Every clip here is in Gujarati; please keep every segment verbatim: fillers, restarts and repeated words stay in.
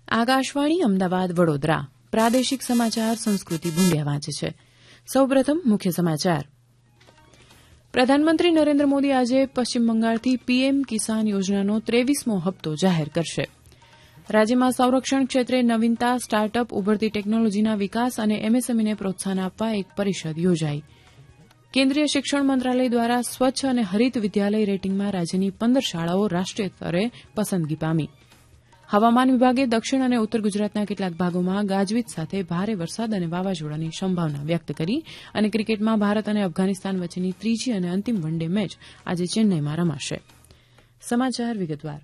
આકાશવાણી અમદાવાદ વડોદરા પ્રાદેશિક સમાચાર સંસ્કૃતિ ભૂંડિયા વાંચે છે. સૌપ્રથમ મુખ્ય સમાચાર. પ્રધાનમંત્રી નરેન્દ્ર મોદી આજે પશ્ચિમ બંગાળથી પીએમ કિસાન યોજનાનો ત્રેવીસમો હપ્તો જાહેર કરશે. રાજ્યમાં સંરક્ષણ ક્ષેત્રે નવીનતા, સ્ટાર્ટઅપ, ઉભરતી ટેકનોલોજીના વિકાસ અને એમએસએમઈને પ્રોત્સાહન આપવા એક પરિષદ યોજાઈ. કેન્દ્રીય શિક્ષણ મંત્રાલય દ્વારા સ્વચ્છ અને હરિત વિદ્યાલય રેટિંગમાં રાજ્યની પંદર શાળાઓ રાષ્ટ્રીય સ્તરે પસંદગી પામી. હવામાન વિભાગે દક્ષિણ અને ઉત્તર ગુજરાતના કેટલાક ભાગોમાં ગાજવીજ સાથે ભારે વરસાદ અને વાવાઝોડાની સંભાવના વ્યક્ત કરી. અને ક્રિકેટમાં ભારત અને અફઘાનિસ્તાન વચ્ચેની ત્રીજી અને અંતિમ વન ડે મેચ આજે ચેન્નઈમાં રમાશે. સમાચાર વિગતવાર.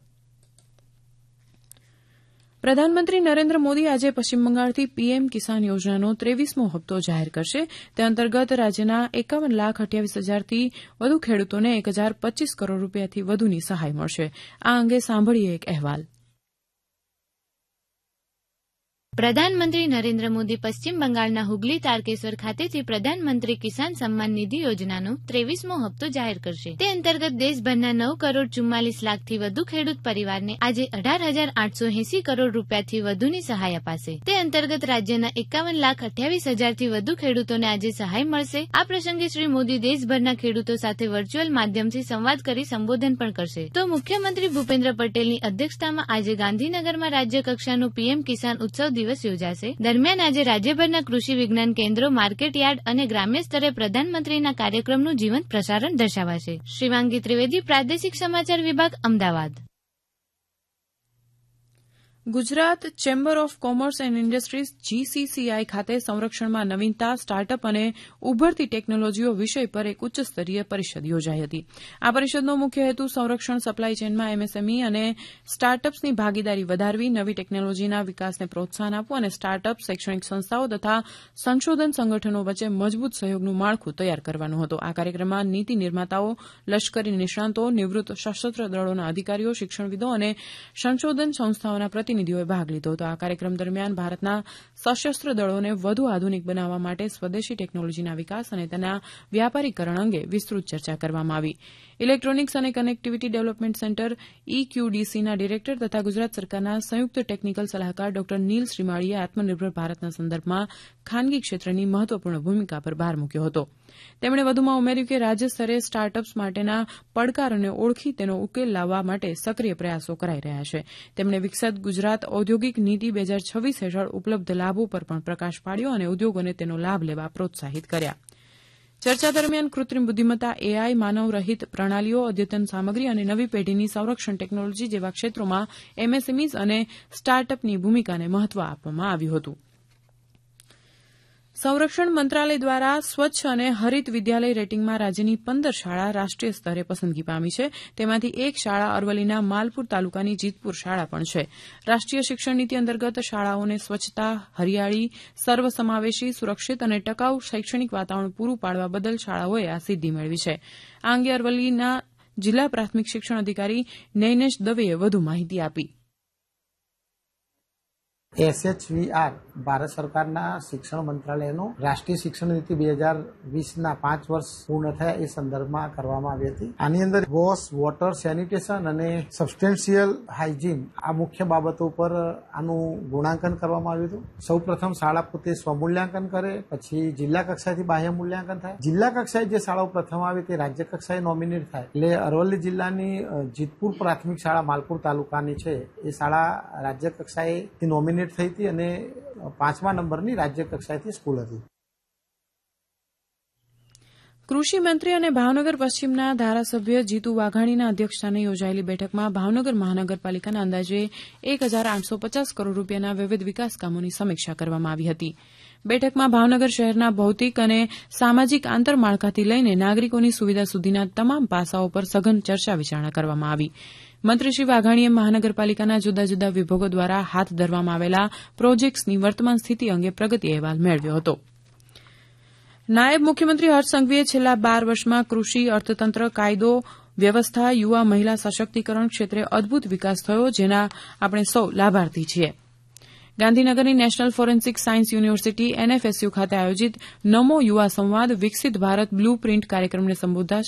પ્રધાનમંત્રી નરેન્દ્ર મોદી આજે પશ્ચિમ બંગાળથી પીએમ કિસાન યોજનાનો ત્રેવીસમો હપ્તો જાહેર કરશે. તે અંતર્ગત રાજ્યના એકાવન લાખ અઠ્યાવીસ હજારથી વધુ ખેડૂતોને એક હજાર પચ્ચીસ કરોડ રૂપિયાથી વધુની સહાય મળશે. આ અંગે સાંભળીએ એક અહેવાલ. પ્રધાનમંત્રી નરેન્દ્ર મોદી પશ્ચિમ બંગાળના હુગલી તારકેશ્વર ખાતેથી પ્રધાનમંત્રી કિસાન સન્માન નિધિ યોજનાનો ત્રેવીસમો હપ્તો જાહેર કરશે. તે અંતર્ગત દેશભરના નવ કરોડ ચુમ્માલીસ લાખથી વધુ ખેડૂત પરિવારને આજે અઢાર હજાર આઠસો એસી કરોડ રૂપિયાથી વધુની સહાય અપાશે. તે અંતર્ગત રાજ્યના એકાવન લાખ અઠ્યાવીસ હજારથી વધુ ખેડૂતોને આજે સહાય મળશે. આ પ્રસંગે શ્રી મોદી દેશભરના ખેડૂતો સાથે વર્ચ્યુઅલ માધ્યમથી સંવાદ કરી સંબોધન પણ કરશે. તો મુખ્યમંત્રી ભૂપેન્દ્ર પટેલની અધ્યક્ષતામાં આજે ગાંધીનગરમાં રાજ્ય કક્ષાનું પીએમ કિસાન ઉત્સવ દિવસ યોજાશે. દરમિયાન આજે રાજ્યભરના કૃષિ વિજ્ઞાન કેન્દ્રો, માર્કેટ યાર્ડ અને ગ્રામ્ય સ્તરે પ્રધાનમંત્રીના કાર્યક્રમનું જીવંત પ્રસારણ દર્શાવાશે. શિવાંગી ત્રિવેદી, પ્રાદેશિક સમાચાર વિભાગ, Ahmedabad. Gujarat chamber of commerce and industries GCCI ખાતે સંરક્ષણમાં નવીનતા, સ્ટાર્ટઅપ અને ઉભરતી ટેકનોલોજીઓ વિષય પર એક ઉચ્ચસ્તરીય પરિષદ યોજાઈ હતી. આ પરિષદનો મુખ્ય હેતુ સંરક્ષણ સપ્લાય ચેનમાં એમએસએમઈ અને સ્ટાર્ટઅપ્સની ભાગીદારી વધારવી, નવી ટેકનોલોજીના વિકાસને પ્રોત્સાહન આપવું અને સ્ટાર્ટઅપ, શૈક્ષણિક સંસ્થાઓ તથા સંશોધન સંગઠનો વચ્ચે મજબૂત સહયોગનું માળખું તૈયાર કરવાનો હતો. આ કાર્યક્રમમાં નીતિ નિર્માતાઓ, લશ્કરી નિષ્ણાંતો, નિવૃત્ત સશસ્ત્ર દળોના અધિકારીઓ, શિક્ષણવિદો અને સંશોધન સંસ્થાઓના પ્રતિનિધિ પ્રતિનિધિઓએ ભાગ લીધો હતો. આ કાર્યક્રમ દરમિયાન ભારતના સશસ્ત્ર દળોને વધુ આધુનિક બનાવવા માટે સ્વદેશી ટેકનોલોજીના વિકાસ અને તેના વ્યાપારીકરણ અંગે વિસ્તૃત ચર્ચા કરવામાં આવી. ઇલેક્ટ્રોનિક્સ અને કનેક્ટિવિટી ડેવલપમેન્ટ સેન્ટર ઇક્યુડીસીના ડિરેક્ટર તથા ગુજરાત સરકારના સંયુક્ત ટેકનિકલ સલાહકાર ડોક્ટર નીલ શ્રીમાળીએ આત્મનિર્ભર ભારતના સંદર્ભમાં ખાનગી ક્ષેત્રની મહત્વપૂર્ણ ભૂમિકા પર ભાર મૂક્યો હતો. તેમણે વધુમાં ઉમેર્યું કે રાજ્ય સ્તરે સ્ટાર્ટઅપ્સ માટેના પડકારોને ઓળખી તેનો ઉકેલ લાવવા માટે સક્રિય પ્રયાસો કરાઈ રહ્યા છે. તેમણે વિકસિત ગુજરાત ઔદ્યોગિક નીતિ બે હજાર છવ્વીસ હેઠળ ઉપલબ્ધ લાભો પર પણ પ્રકાશ પાડ્યો અને ઉદ્યોગોને તેનો લાભ લેવા પ્રોત્સાહિત કર્યા. ચર્ચા દરમિયાન કૃત્રિમ બુદ્ધિમત્તા, એઆઈ, માનવ રહિત પ્રણાલીઓ, અદ્યતન સામગ્રી અને નવી પેઢીની સંરક્ષણ ટેકનોલોજી જેવા ક્ષેત્રોમાં એમએસએમઈઝ અને સ્ટાર્ટઅપની ભૂમિકાને મહત્વ આપવામાં આવ્યું હતું. સંરક્ષણ મંત્રાલય દ્વારા સ્વચ્છ અને હરિત વિદ્યાલય રેટિંગમાં રાજ્યની પંદર શાળા રાષ્ટ્રીય સ્તરે પસંદગી પામી છે. તેમાંથી એક શાળા અરવલ્લીના માલપુર તાલુકાની જીતપુર શાળા પણ છે. રાષ્ટ્રીય શિક્ષણ નીતિ અંતર્ગત શાળાઓને સ્વચ્છતા, હરિયાળી, સર્વસમાવેશી, સુરક્ષિત અને ટકાઉ શૈક્ષણિક વાતાવરણ પૂરું પાડવા બદલ શાળાઓએ આ સિદ્ધિ મેળવી છે. આ અંગે અરવલ્લીના જિલ્લા પ્રાથમિક શિક્ષણ અધિકારી નૈનેશ દવેએ વધુ માહિતી આપી. એસએચવીઆર ભારત સરકારના શિક્ષણ મંત્રાલયનો રાષ્ટ્રીય શિક્ષણ નીતિ બે હજાર વીસના પાંચ વર્ષ પૂર્ણ થયા એ સંદર્ભમાં કરવામાં આવી હતી. આની અંદર વોશ, વોટર, સેનિટેશન અને સબસ્ટેન્શિયલ હાઇજીન આ મુખ્ય બાબતો પર આનું ગુણાંકન કરવામાં આવ્યું હતું. સૌ પ્રથમ શાળા પોતે સ્વમૂલ્યાંકન કરે, પછી જિલ્લા કક્ષાએથી બાહ્ય મૂલ્યાંકન થાય. જિલ્લા કક્ષાએ જે શાળાઓ પ્રથમ આવે તે રાજ્ય કક્ષાએ નોમિનેટ થાય. એટલે અરવલ્લી જિલ્લાની જીતપુર પ્રાથમિક શાળા માલપુર તાલુકાની છે એ શાળા રાજ્ય કક્ષાએથી નોમિનેટ થઈ હતી અને પાંચમા નંબરની રાજ્ય કક્ષાએથી સ્કૂલ હતી. કૃષિ મંત્રી અને ભાવનગર પશ્ચિમના ધારાસભ્ય જીતુ વાઘાણીના અધ્યક્ષસ્થાને યોજાયેલી બેઠકમાં ભાવનગર મહાનગરપાલિકાના અંદાજે એક હજાર આઠસો પચાસ કરોડ રૂપિયાના વિવિધ વિકાસ કામોની સમીક્ષા કરવામાં આવી હતી. બેઠકમાં ભાવનગર શહેરના ભૌતિક અને સામાજિક આંતરમાળખાથી લઈને નાગરિકોની સુવિધા સુધીના તમામ પાસાઓ પર સઘન ચર્ચા વિચારણા કરવામાં આવી. મંત્રી શ્રી વાઘાણીએ મહાનગરપાલિકાના જુદા જુદા વિભાગો દ્વારા હાથ ધરવામાં આવેલા પ્રોજેક્ટ્સની વર્તમાન સ્થિતિ અંગે પ્રગતિ અહેવાલ મેળવ્યો હતો. નાયબ મુખ્યમંત્રી હર્ષ સંઘવીએ છેલ્લા બાર વર્ષમાં કૃષિ, અર્થતંત્ર, કાયદો વ્યવસ્થા, યુવા મહિલા સશક્તિકરણ ક્ષેત્રે અદભુત વિકાસ થયો, જેના આપણે સૌ લાભાર્થી છીએ. ગાંધીનગરની નેશનલ ફોરેન્સિક સાયન્સ યુનિવર્સિટી એનએફએસયુ ખાતે આયોજિત નમો યુવા સંવાદ વિકસિત ભારત બ્લુ પ્રિન્ટ કાર્યક્રમને સંબોધતા